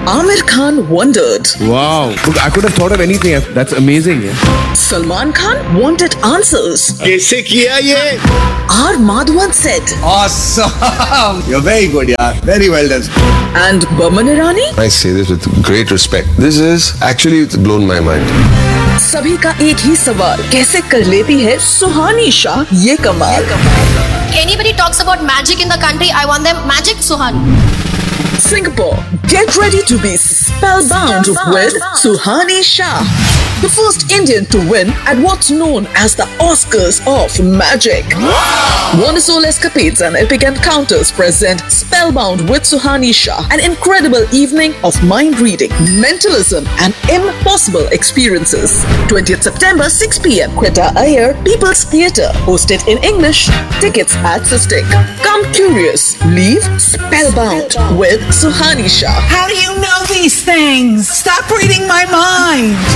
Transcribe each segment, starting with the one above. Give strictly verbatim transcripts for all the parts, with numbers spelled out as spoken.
Amir Khan wondered. Wow. Look, I could have thought of anything. That's amazing. Yeah. Salman Khan wanted answers. कैसे किया ये? R. Madhavan said. Awesome. You're very good, yaar. Very well done. And Boman Irani? I say this with great respect. This is actually it's blown my mind. सभी का एक ही सवाल, कैसे कर लेती है सुहानी शाह ये कमाल? Anybody talks about magic in the country, I want them magic Suhani. Singapore, get ready to be spellbound with Suhani Shah, the first Indian to win at what's known as the Oscars of Magic. Wonderful escapades and epic encounters present Spellbound with Suhani Shah, an incredible evening of mind reading, mentalism, and impossible experiences. twentieth September, six p.m. Quetta Iyer, People's Theatre, hosted in English. Tickets at Sistik. Come curious, leave spellbound with Suhani Shah. How do you know these things? Stop reading my mind.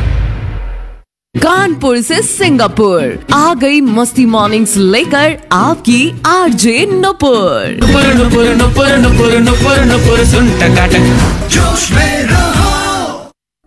Kanpur से Singapore आ गई मस्ती mornings लेकर आपकी RJ Nupur. Nupur Nupur Nupur Nupur Nupur Nupur सुन टकाटक जोश में रहो।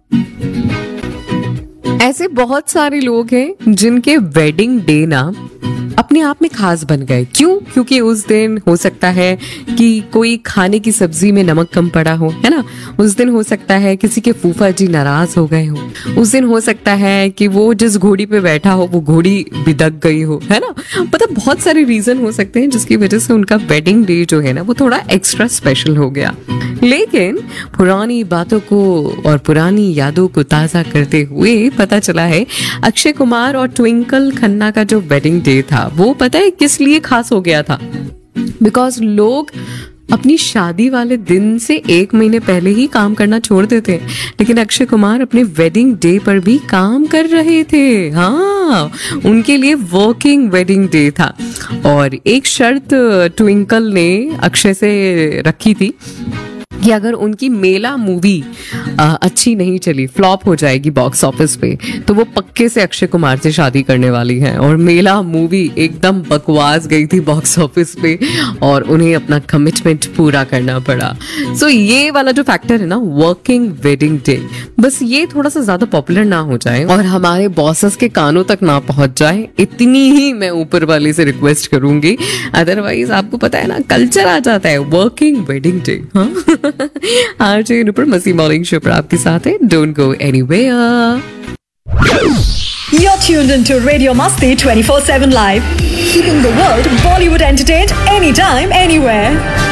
ऐसे बहुत सारे लोग हैं जिनके वेडिंग डे ना अपने आप में खास बन गए। क्यों? क्योंकि उस दिन हो सकता है कि कोई खाने की सब्जी में नमक कम पड़ा हो, है ना। उस दिन हो सकता है किसी के फूफा जी नाराज हो गए हो। उस दिन हो सकता है कि वो जिस घोड़ी पे बैठा हो वो घोड़ी बिदक गई हो, है ना। मतलब बहुत सारे रीजन हो सकते हैं जिसकी वजह से उनका वेडिंग डे जो है ना वो थोड़ा एक्स्ट्रा स्पेशल हो गया। लेकिन पुरानी बातों को और पुरानी यादों को ताज़ा करते हुए पता चला है अक्षय कुमार और ट्विंकल खन्ना का जो वेडिंग डे था वो पता है किस लिए खास हो गया था? बिकॉज लोग अपनी शादी वाले दिन से एक महीने पहले ही काम करना छोड़ देते हैं, लेकिन अक्षय कुमार अपने वेडिंग डे पर भी काम कर रहे थे। हाँ, उनके लिए वर्किंग वेडिंग डे था। और एक शर्त ट्विंकल ने अक्षय से रखी थी कि अगर उनकी मेला मूवी अच्छी नहीं चली, फ्लॉप हो जाएगी बॉक्स ऑफिस पे, तो वो पक्के से अक्षय कुमार से शादी करने वाली हैं। और मेला मूवी एकदम बकवास गई थी बॉक्स ऑफिस पे और उन्हें अपना कमिटमेंट पूरा करना पड़ा। सो so, ये वाला जो फैक्टर है ना वर्किंग वेडिंग डे, बस ये थोड़ा सा ज्यादा पॉपुलर ना हो जाए और हमारे बॉसेस के कानों तक ना पहुंच जाए, इतनी ही मैं ऊपर वाले से रिक्वेस्ट करूंगी। अदरवाइज आपको पता है ना कल्चर आ जाता है वर्किंग वेडिंग डे। हाँ आरजे नुपुर मस्ती मॉर्निंग शो पर आपके साथ है। Don't go anywhere. You're tuned into Radio Masti twenty-four seven Live, keeping the world Bollywood entertained anytime, anywhere.